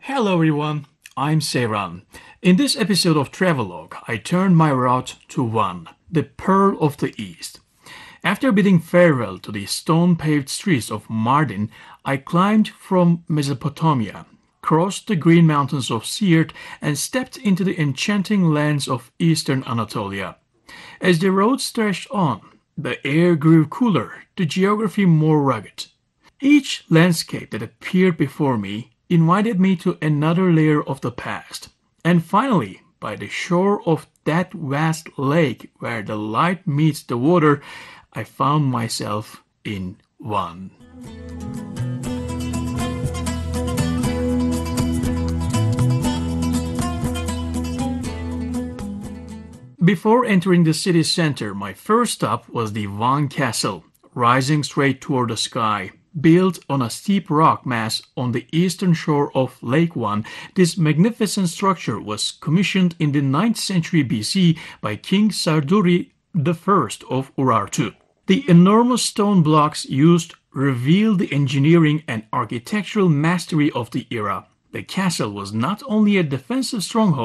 Hello everyone, I'm Seyran. In this episode of Travelogue, I turned my route to Van, the Pearl of the East. After bidding farewell to the stone-paved streets of Mardin, I climbed from Mesopotamia, crossed the green mountains of Siirt, and stepped into the enchanting lands of eastern Anatolia. As the road stretched on, the air grew cooler, the geography more rugged. Each landscape that appeared before me invited me to another layer of the past. And finally, by the shore of that vast lake where the light meets the water, I found myself in Van. Before entering the city center, my first stop was the Van Castle, rising straight toward the sky. Built on a steep rock mass on the eastern shore of Lake Van, this magnificent structure was commissioned in the 9th century BC by King Sarduri I of Urartu. The enormous stone blocks used reveal the engineering and architectural mastery of the era. The castle was not only a defensive stronghold